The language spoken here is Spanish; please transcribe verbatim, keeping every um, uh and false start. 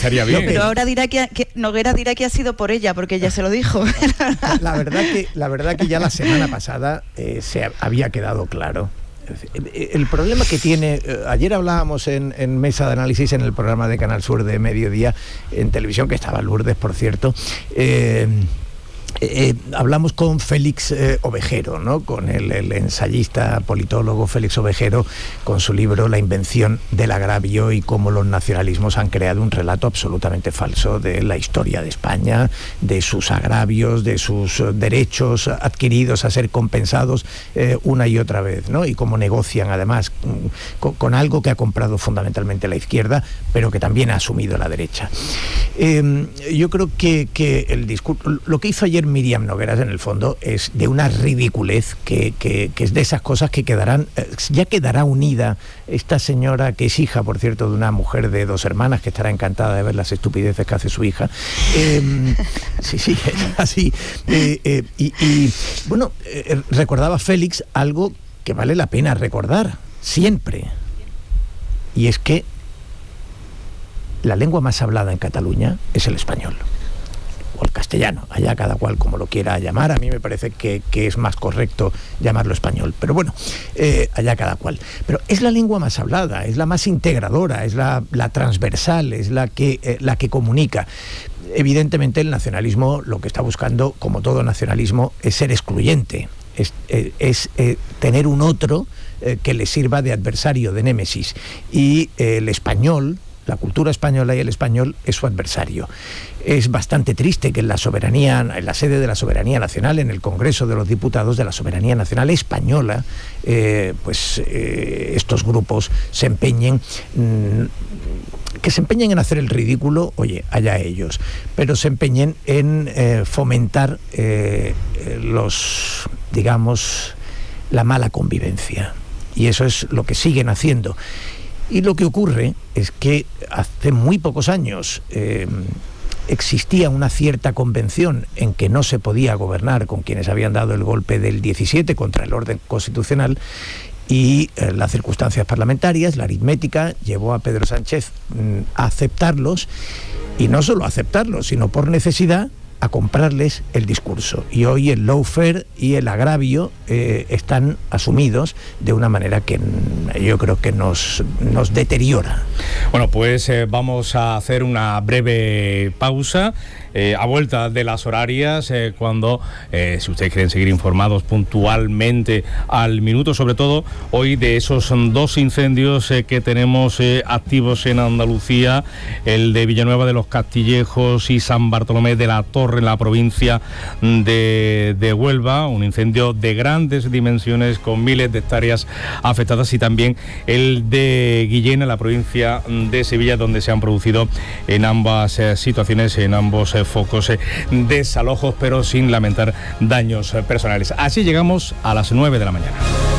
estaría bien. Pero ahora dirá que, que Noguera dirá que ha sido por ella, porque ella se lo dijo. La verdad que, la verdad que ya la semana pasada eh, se había quedado claro. El problema que tiene, ayer hablábamos en, en Mesa de Análisis, en el programa de Canal Sur de Mediodía, en televisión, que estaba Lourdes, por cierto, eh, Eh, hablamos con Félix eh, Ovejero, ¿no? Con el, el ensayista, politólogo Félix Ovejero, con su libro La invención del agravio y cómo los nacionalismos han creado un relato absolutamente falso de la historia de España, de sus agravios, de sus derechos adquiridos a ser compensados eh, una y otra vez, ¿no? Y cómo negocian además con, con algo que ha comprado fundamentalmente la izquierda, pero que también ha asumido la derecha. Eh, yo creo que, que el discurso, lo que hizo ayer Míriam Nogueras, en el fondo, es de una ridiculez que, que, que es de esas cosas que quedarán, ya quedará unida esta señora, que es hija, por cierto, de una mujer de dos hermanas, que estará encantada de ver las estupideces que hace su hija. Eh, sí, sí, es así. Eh, eh, y, y, bueno, eh, recordaba Félix algo que vale la pena recordar, siempre. Y es que la lengua más hablada en Cataluña es el español. O el castellano, allá cada cual como lo quiera llamar. A mí me parece que, que es más correcto llamarlo español, pero bueno, eh, allá cada cual. Pero es la lengua más hablada, es la más integradora, es la, la transversal, es la que, eh, la que comunica. Evidentemente el nacionalismo lo que está buscando, como todo nacionalismo, es ser excluyente, es, eh, es eh, tener un otro eh, que le sirva de adversario, de némesis, y eh, el español, la cultura española y el español es su adversario. Es bastante triste que en la soberanía, en la sede de la soberanía nacional, en el Congreso de los Diputados de la Soberanía Nacional Española, eh, pues eh, estos grupos se empeñen, mmm, que se empeñen en hacer el ridículo, oye, allá ellos, pero se empeñen en eh, fomentar eh, los, digamos, la mala convivencia. Y eso es lo que siguen haciendo. Y lo que ocurre es que hace muy pocos años eh, existía una cierta convención en que no se podía gobernar con quienes habían dado el golpe del diecisiete contra el orden constitucional, y eh, las circunstancias parlamentarias, la aritmética, llevó a Pedro Sánchez mm, a aceptarlos, y no solo a aceptarlos, sino por necesidad a comprarles el discurso. Y hoy el lawfare y el agravio eh, están asumidos de una manera que yo creo que nos, nos deteriora. Bueno, pues eh, vamos a hacer una breve pausa. Eh, a vuelta de las horarias, eh, cuando, eh, si ustedes quieren seguir informados puntualmente al minuto, sobre todo hoy de esos dos incendios eh, que tenemos eh, activos en Andalucía, el de Villanueva de los Castillejos y San Bartolomé de la Torre, en la provincia de, de Huelva, un incendio de grandes dimensiones con miles de hectáreas afectadas, y también el de Guillén, en la provincia de Sevilla, donde se han producido en ambas eh, situaciones, en ambos eh, focos eh, desalojos, pero sin lamentar daños eh, personales. Así llegamos a las nueve de la mañana.